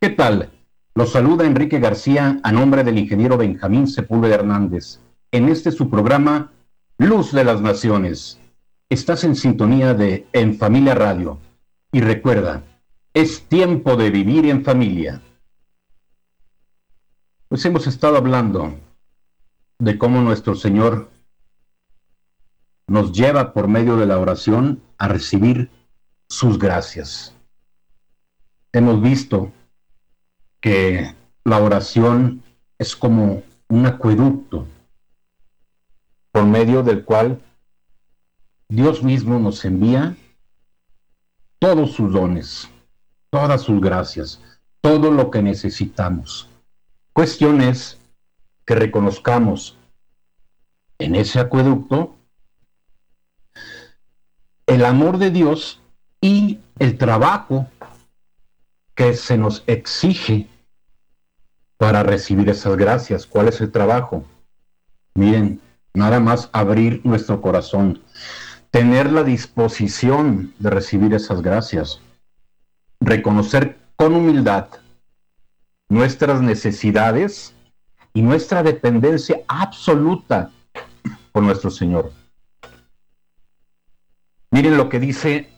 ¿Qué tal? Los saluda Enrique García a nombre del ingeniero Benjamín Sepúlveda Hernández. En este su programa, Luz de las Naciones. Estás en sintonía de En Familia Radio. Y recuerda, es tiempo de vivir en familia. Pues hemos estado hablando de cómo nuestro Señor nos lleva por medio de la oración a recibir sus gracias. Hemos visto que la oración es como un acueducto por medio del cual Dios mismo nos envía todos sus dones, todas sus gracias, todo lo que necesitamos. Cuestión es que reconozcamos en ese acueducto el amor de Dios y el trabajo que se nos exige para recibir esas gracias. ¿Cuál es el trabajo? Miren, nada más abrir nuestro corazón, tener la disposición de recibir esas gracias, reconocer con humildad nuestras necesidades y nuestra dependencia absoluta por nuestro Señor. Miren lo que dice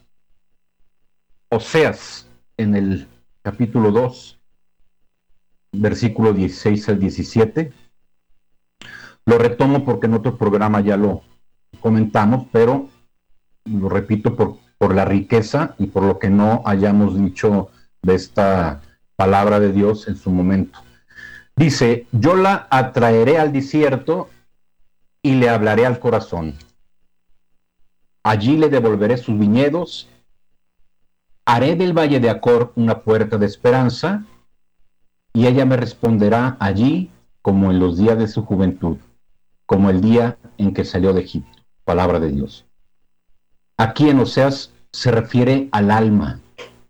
Oseas en el capítulo 2, versículo 16 al 17. Lo retomo porque en otro programa ya lo comentamos, pero lo repito por la riqueza y por lo que no hayamos dicho de esta palabra de Dios en su momento. Dice: yo la atraeré al desierto y le hablaré al corazón. Allí le devolveré sus viñedos. Haré del valle de Acor una puerta de esperanza, y ella me responderá allí como en los días de su juventud, como el día en que salió de Egipto. Palabra de Dios. Aquí en Oseas se refiere al alma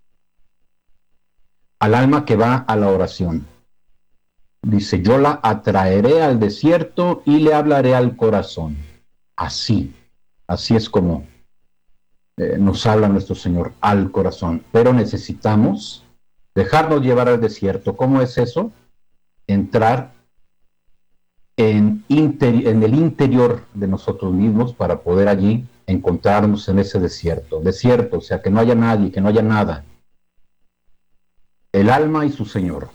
que va a la oración. Dice: yo la atraeré al desierto y le hablaré al corazón. Así es como nos habla nuestro Señor, al corazón. Pero necesitamos dejarnos llevar al desierto. ¿Cómo es eso? Entrar en el interior de nosotros mismos para poder allí encontrarnos en ese desierto. Desierto, o sea, que no haya nadie, que no haya nada. El alma y su Señor.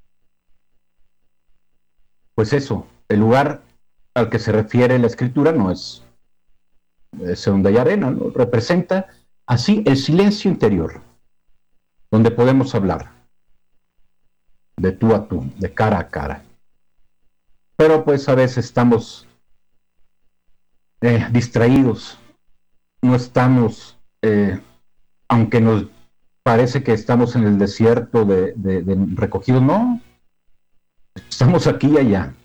Pues eso, el lugar al que se refiere la Escritura no es donde hay arena, ¿no? Representa así el silencio interior, donde podemos hablar de tú a tú, de cara a cara. Pero pues a veces estamos distraídos, no estamos, aunque nos parece que estamos en el desierto de recogidos, no, estamos aquí y allá.